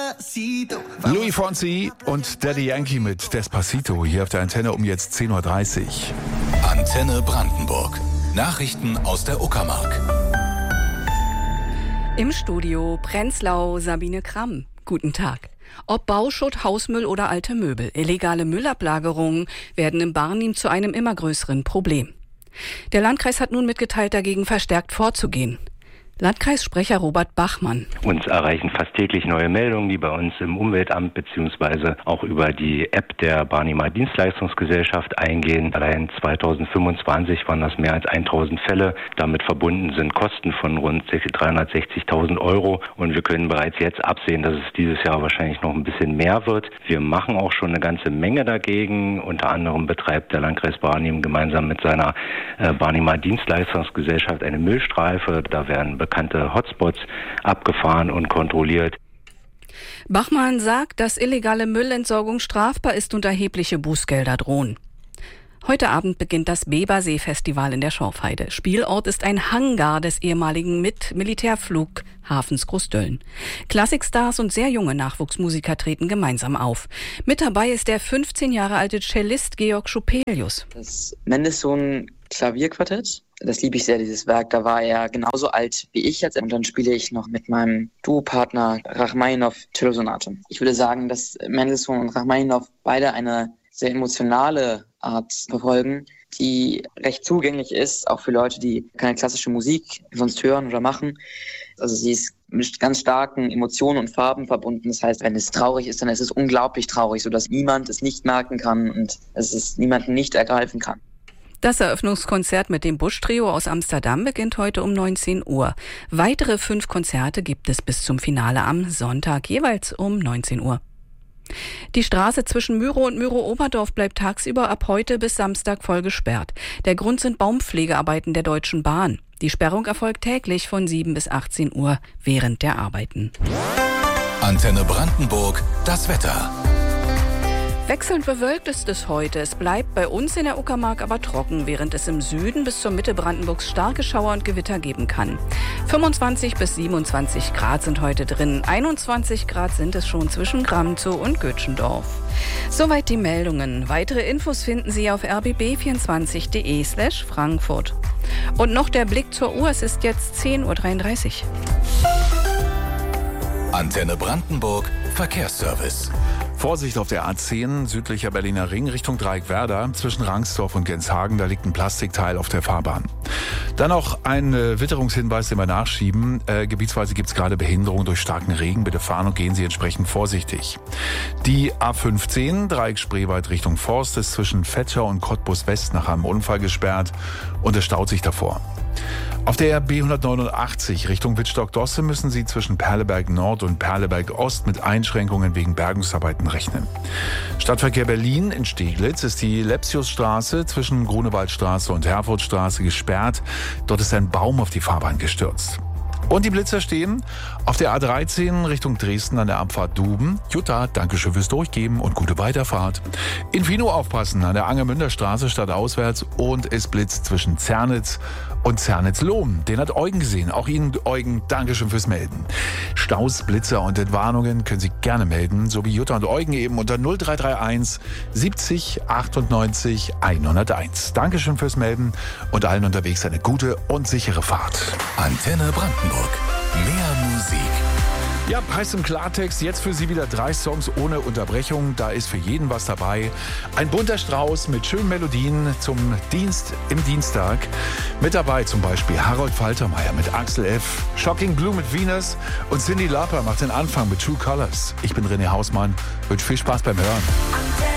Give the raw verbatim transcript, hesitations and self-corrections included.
Louis Fonsi und Daddy Yankee mit Despacito hier auf der Antenne um jetzt zehn Uhr dreißig. Antenne Brandenburg. Nachrichten aus der Uckermark. Im Studio Prenzlau Sabine Kramm. Guten Tag. Ob Bauschutt, Hausmüll oder alte Möbel, illegale Müllablagerungen werden im Barnim zu einem immer größeren Problem. Der Landkreis hat nun mitgeteilt, dagegen verstärkt vorzugehen. Landkreissprecher Robert Bachmann. Uns erreichen fast täglich neue Meldungen, die bei uns im Umweltamt bzw. auch über die App der Barnimer Dienstleistungsgesellschaft eingehen. Allein zweitausendfünfundzwanzig waren das mehr als tausend Fälle. Damit verbunden sind Kosten von rund dreihundertsechzigtausend Euro. Und wir können bereits jetzt absehen, dass es dieses Jahr wahrscheinlich noch ein bisschen mehr wird. Wir machen auch schon eine ganze Menge dagegen. Unter anderem betreibt der Landkreis Barnim gemeinsam mit seiner äh, Barnimer Dienstleistungsgesellschaft eine Müllstreife. Da werden bekannte Hotspots abgefahren und kontrolliert. Bachmann sagt, dass illegale Müllentsorgung strafbar ist und erhebliche Bußgelder drohen. Heute Abend beginnt das Bebersee-Festival in der Schorfheide. Spielort ist ein Hangar des ehemaligen Mit- Militärflughafens Großdölln. Klassikstars und sehr junge Nachwuchsmusiker treten gemeinsam auf. Mit dabei ist der fünfzehn Jahre alte Cellist Georg Schupelius. Das Mendelssohn Klavierquartett. Das liebe ich sehr, dieses Werk. Da war er genauso alt wie ich jetzt. Und dann spiele ich noch mit meinem Duopartner Rachmaninow Cellosonate. Ich würde sagen, dass Mendelssohn und Rachmaninow beide eine sehr emotionale Art verfolgen, die recht zugänglich ist, auch für Leute, die keine klassische Musik sonst hören oder machen. Also sie ist mit ganz starken Emotionen und Farben verbunden. Das heißt, wenn es traurig ist, dann ist es unglaublich traurig, sodass niemand es nicht merken kann und dass es niemanden nicht ergreifen kann. Das Eröffnungskonzert mit dem Busch-Trio aus Amsterdam beginnt heute um neunzehn Uhr. Weitere fünf Konzerte gibt es bis zum Finale am Sonntag, jeweils um neunzehn Uhr. Die Straße zwischen Myrow und Myrow-Oberdorf bleibt tagsüber ab heute bis Samstag voll gesperrt. Der Grund sind Baumpflegearbeiten der Deutschen Bahn. Die Sperrung erfolgt täglich von sieben bis achtzehn Uhr während der Arbeiten. Antenne Brandenburg, das Wetter. Wechselnd bewölkt ist es heute. Es bleibt bei uns in der Uckermark aber trocken, während es im Süden bis zur Mitte Brandenburgs starke Schauer und Gewitter geben kann. fünfundzwanzig bis siebenundzwanzig Grad sind heute drin. einundzwanzig Grad sind es schon zwischen Gramzow und Götschendorf. Soweit die Meldungen. Weitere Infos finden Sie auf r b b vierundzwanzig punkt d e slash Frankfurt. Und noch der Blick zur Uhr. Es ist jetzt zehn Uhr dreiunddreißig. Antenne Brandenburg, Verkehrsservice. Vorsicht auf der A zehn, südlicher Berliner Ring, Richtung Dreieckwerder, zwischen Rangsdorf und Genshagen, da liegt ein Plastikteil auf der Fahrbahn. Dann noch ein äh, Witterungshinweis, den wir nachschieben. Äh, gebietsweise gibt es gerade Behinderung durch starken Regen. Bitte fahren und gehen Sie entsprechend vorsichtig. Die A fünfzehn, Dreieck Spreewald Richtung Forst, ist zwischen Vetschau und Cottbus West nach einem Unfall gesperrt und es staut sich davor. Auf der B hundertneunundachtzig Richtung Wittstock-Dosse müssen Sie zwischen Perleberg Nord und Perleberg Ost mit Einschränkungen wegen Bergungsarbeiten rechnen. Stadtverkehr Berlin in Steglitz ist die Lepsiusstraße zwischen Grunewaldstraße und Herfordstraße gesperrt. Dort ist ein Baum auf die Fahrbahn gestürzt. Und die Blitzer stehen auf der A dreizehn Richtung Dresden an der Abfahrt Duben. Jutta, Dankeschön fürs Durchgeben und gute Weiterfahrt. In Fino aufpassen an der Angermünder Straße stadtauswärts und es blitzt zwischen Zernitz und Zernitz-Lohn. Den hat Eugen gesehen. Auch Ihnen, Eugen, Dankeschön fürs Melden. Staus, Blitzer und Entwarnungen können Sie gerne melden, so wie Jutta und Eugen eben unter null drei drei eins siebzig achtundneunzig hunderteins. Dankeschön fürs Melden und allen unterwegs eine gute und sichere Fahrt. Antenne Brandenburg. Mehr Musik. Ja, Preis im Klartext. Jetzt für Sie wieder drei Songs ohne Unterbrechung. Da ist für jeden was dabei. Ein bunter Strauß mit schönen Melodien zum Dienst im Dienstag. Mit dabei zum Beispiel Harold Faltermeier mit Axel F., Shocking Blue mit Venus und Cyndi Lauper macht den Anfang mit True Colors. Ich bin René Hausmann. Wünsche viel Spaß beim Hören.